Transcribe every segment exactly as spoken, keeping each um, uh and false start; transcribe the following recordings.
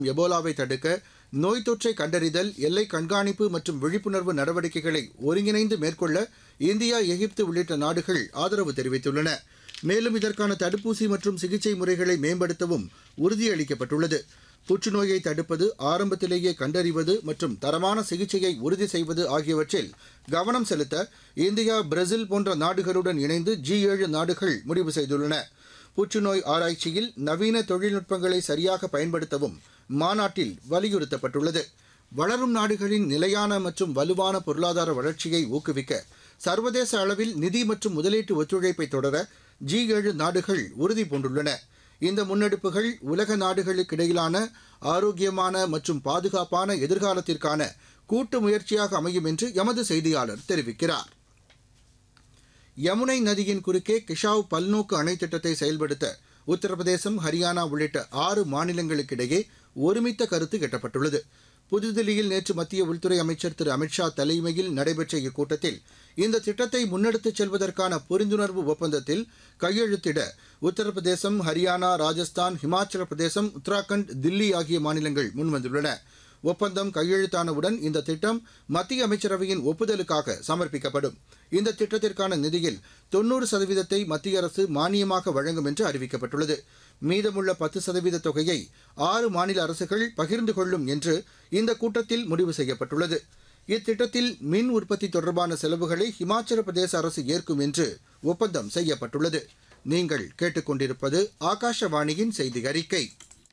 எபோலாவை தடுக்க நோய் தொற்றை கண்டறிதல், எல்லை கண்காணிப்பு மற்றும் விழிப்புணர்வு நடவடிக்கைகளை ஒருங்கிணைந்து மேற்கொள்ள இந்தியா, எகிப்து உள்ளிட்ட நாடுகள் ஆதரவு தெரிவித்துள்ளன. மேலும் இதற்கான தடுப்பூசி மற்றும் சிகிச்சை முறைகளை மேம்படுத்தவும் உறுதியளிக்கப்பட்டுள்ளது. புற்றுநோயை தடுப்பது, ஆரம்பத்திலேயே கண்டறிவது மற்றும் தரமான சிகிச்சையை உறுதி செய்வது ஆகியவற்றில் கவனம் செலுத்த இந்தியா, பிரேசில் போன்ற நாடுகளுடன் இணைந்து ஜி ஏழு நாடுகள் முடிவு செய்துள்ளன. புற்றுநோய் ஆராய்ச்சியில் நவீன தொழில்நுட்பங்களை சரியாக பயன்படுத்தவும் மாநாட்டில் வலியுறுத்தப்பட்டுள்ளது. வளரும் நாடுகளின் நிலையான மற்றும் வலுவான பொருளாதார வளர்ச்சியை ஊக்குவிக்க சர்வதேச அளவில் நிதி மற்றும் முதலீட்டு ஒத்துழைப்பை தொடர ஜி ஏழு நாடுகள் உறுதி பூண்டுள்ளன. இந்த முன்னெடுப்புகள் உலக நாடுகளுக்கிடையிலான ஆரோக்கியமான மற்றும் பாதுகாப்பான எதிர்காலத்திற்கான கூட்டு முயற்சியாக அமையும் என்று எமது செய்தியாளர் தெரிவிக்கிறார். யமுனை நதியின் குறுக்கே கிஷாவ் பல்நோக்கு அணை திட்டத்தை செயல்படுத்த உத்தரப்பிரதேசம், ஹரியானா உள்ளிட்ட ஆறு மாநிலங்களுக்கிடையே ஒருமித்த கருத்து எட்டப்பட்டுள்ளது. புதுதில்லியில் நேற்று மத்திய உள்துறை அமைச்சர் திரு அமித்ஷா தலைமையில் நடைபெற்ற இக்கூட்டத்தில் இந்த திட்டத்தை முன்னெடுத்துச் செல்வதற்கான புரிந்துணர்வு ஒப்பந்தத்தில் கையெழுத்திட உத்தரப்பிரதேசம், ஹரியானா, ராஜஸ்தான், ஹிமாச்சல பிரதேசம், உத்தராகண்ட், தில்லி ஆகிய மாநிலங்கள் முன்வந்துள்ளன. ஒப்பந்தம் கையெழுத்தானவுடன் இந்த திட்டம் மத்திய அமைச்சரவையின் ஒப்புதலுக்காக சமர்ப்பிக்கப்படும். இந்த திட்டத்திற்கான நிதியில் தொன்னூறு சதவீதத்தை மத்திய அரசு மானியமாக வழங்கும் என்று அறிவிக்கப்பட்டுள்ளது. மீதமுள்ள பத்து சதவீத தொகையை ஆறு மாநில அரசுகள் பகிர்ந்து கொள்ளும் என்று இந்த கூட்டத்தில் முடிவு செய்யப்பட்டுள்ளது. இத்திட்டத்தில் மின் உற்பத்தி தொடர்பான செலவுகளை ஹிமாச்சல பிரதேச அரசு ஏற்கும் என்று ஒப்பந்தம் செய்யப்பட்டுள்ளது. நீங்கள் கேட்டுக்கொண்டிருப்பது ஆகாஷவாணியின் செய்தி அறிக்கை.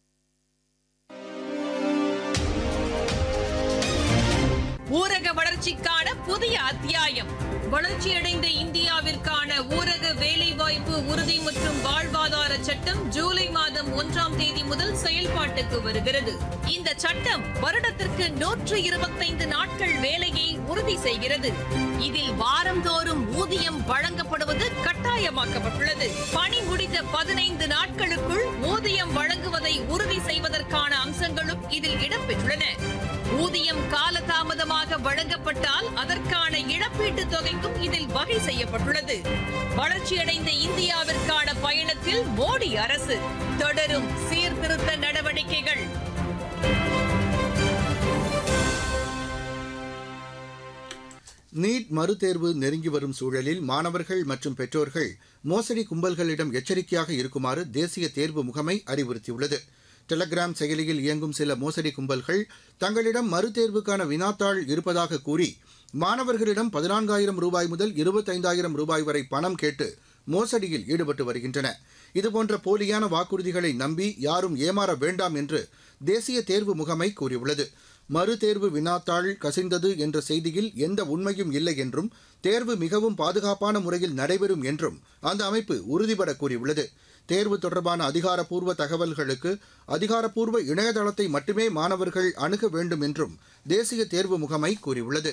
ஊரக வளர்ச்சிக்கான புதிய அத்தியாயம். வளர்ச்சியடைந்த இந்தியாவிற்கான ஊரக வேலைவாய்ப்பு உறுதி மற்றும் வாழ்வாதார சட்டம் ஜூலை மாதம் ஒன்றாம் தேதி முதல் செயல்பாட்டுக்கு வருகிறது. இந்த சட்டம் வருடத்திற்கு நூற்று இருபத்தைந்து நாட்கள் வேலையை உறுதி செய்கிறது. இதில் வாரந்தோறும் ஊதியம் வழங்கப்படுவது கட்டாயமாக்கப்பட்டுள்ளது. பணி முடிந்த பதினைந்து நாட்களுக்குள் ஊதியம் வழங்குவதை உறுதி செய்வதற்கான அம்சங்களும் இதில் இடம்பெற்றுள்ளன. ஊதியம் காலதாமதமாக வழங்கப்பட்டால் அதற்கான இழப்பீட்டுத் தொகைக்கும் இதில் வகை செய்யப்பட்டுள்ளது. வளர்ச்சியடைந்த இந்தியாவிற்கான பயணத்தில் மோடி அரசு தொடரும் சீர்திருத்த நடவடிக்கைகள். நீட் மறுதேர்வு நெருங்கி வரும் சூழலில் மாணவர்கள் மற்றும் பெற்றோர்கள் மோசடி கும்பல்களிடம் எச்சரிக்கையாக இருக்குமாறு தேசிய தேர்வு முகமை அறிவுறுத்தியுள்ளது. டெலகிராம் செயலியில் இயங்கும் சில மோசடி கும்பல்கள் தங்களிடம் மறுதேர்வுக்கான வினாத்தாள் இருப்பதாக கூறி மாணவர்களிடம் பதினான்காயிரம் ரூபாய் முதல் இருபத்தைந்தாயிரம் ரூபாய் வரை பணம் கேட்டு மோசடியில் ஈடுபட்டு வருகின்றன. இதுபோன்ற போலியான வாக்குறுதிகளை நம்பி யாரும் ஏமாற வேண்டாம் என்று தேசிய தேர்வு முகமை கூறியுள்ளது. மறுதேர்வு வினாத்தாள் கசிந்தது என்ற செய்தியில் எந்த உண்மையும் இல்லை என்றும் தேர்வு மிகவும் பாதுகாப்பான முறையில் நடைபெறும் என்றும் அந்த அமைப்பு உறுதிபட கூறியுள்ளது. தேர்வு தொடர்பான அதிகாரப்பூர்வ தகவல்களுக்கு அதிகாரப்பூர்வ இணையதளத்தை மட்டுமே மாணவர்கள் அணுக வேண்டும் என்றும் தேசிய தேர்வு முகமை கூறியுள்ளது.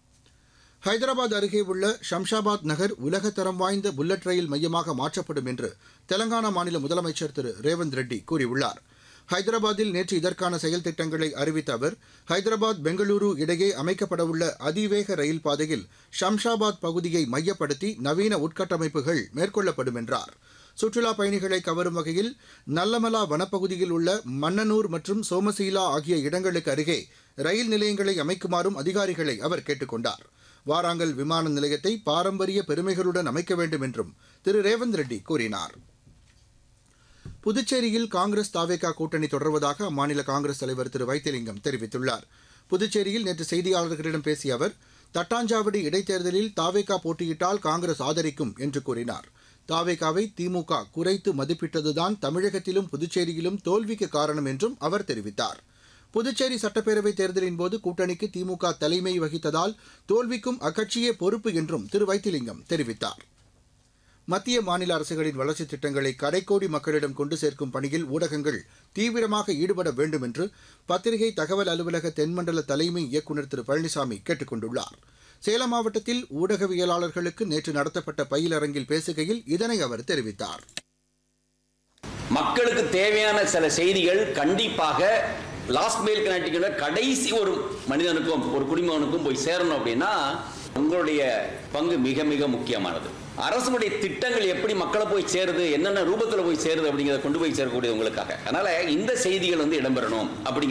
ஹைதராபாத் அருகே உள்ள ஷம்ஷாபாத் நகர் உலகத்தரம் வாய்ந்த புல்லட் ரயில் மையமாக மாற்றப்படும் என்று தெலங்கானா மாநில முதலமைச்சர் திரு ரேவந்த் ரெட்டி கூறியுள்ளார். ஹைதராபாத்தில் நேற்று இதற்கான செயல் திட்டங்களை அறிவித்த அவர், ஹைதராபாத் பெங்களூரு இடையே அமைக்கப்படவுள்ள அதிவேக ரயில் பாதையில் ஷம்ஷாபாத் பகுதியை மையப்படுத்தி நவீன உட்கட்டமைப்புகள் மேற்கொள்ளப்படும் என்றார். சுற்றுலா பயணிகளை கவரும் வகையில் நல்லமலா வனப்பகுதியில் உள்ள மன்னனூர் மற்றும் சோமசீலா ஆகிய இடங்களுக்கு அருகே ரயில் நிலையங்களை அமைக்குமாறும் அதிகாரிகளை அவர் கேட்டுக் கொண்டார். வாராங்கல் விமான நிலையத்தை பாரம்பரிய பெருமைகளுடன் அமைக்க வேண்டும் என்றும் திரு ரேவந்த் ரெட்டி கூறினார். புதுச்சேரியில் காங்கிரஸ் தாவேகா கூட்டணி தொடர்வதாக அம்மாநில காங்கிரஸ் தலைவர் திரு வைத்திலிங்கம் தெரிவித்துள்ளார். புதுச்சேரியில் நேற்று செய்தியாளர்களிடம் பேசிய அவர், தட்டாஞ்சாவடி இடைத்தேர்தலில் தாவேகா போட்டியிட்டால் காங்கிரஸ் ஆதரிக்கும் என்று கூறினார். தாவேகாவை திமுக குறைத்து மதிப்பிட்டதுதான் தமிழகத்திலும் புதுச்சேரியிலும் தோல்விக்கு காரணம் என்றும் அவர் தெரிவித்தார். புதுச்சேரி சட்டப்பேரவைத் தேர்தலின் போது கூட்டணிக்கு திமுக தலைமை வகித்ததால் தோல்விக்கும் அக்கட்சியே பொறுப்பு என்றும் திரு வைத்திலிங்கம் தெரிவித்தார். மத்திய மாநில அரசுகளின் வளர்ச்சித் திட்டங்களை கடைக்கோடி மக்களிடம் கொண்டு சேர்க்கும் பணியில் ஊடகங்கள் தீவிரமாக ஈடுபட வேண்டும் என்று பத்திரிகை தகவல் அலுவலக தென்மண்டல தலைமை இயக்குநர் திரு பழனிசாமி கேட்டுக் கொண்டுள்ளார். சேலம் மாவட்டத்தில் ஊடகவியலாளர்களுக்கு நேற்று நடத்தப்பட்ட பயிலரங்கில் பேசுகையில் இதனை அவர் தெரிவித்தார். மக்களுக்கு தேவையான சில செய்திகள் கண்டிப்பாக லாஸ்ட் மெயில் கனெக்டிங் கடைசி ஒரு மனிதனுக்கும் ஒரு குடிமகனுக்கும் போய் சேரணும் அப்படின்னா உங்களுடைய பங்கு மிக மிக முக்கியமானது. அரசுடைய திட்டங்கள் எப்படி மக்களை போய் சேருது, என்னென்ன ரூபத்தில் போய் சேருது அப்படிங்கிறத கொண்டு போய் சேரக்கூடிய உங்களுக்காக. அதனால இந்த செய்திகள் வந்து இடம்பெறணும் அப்படி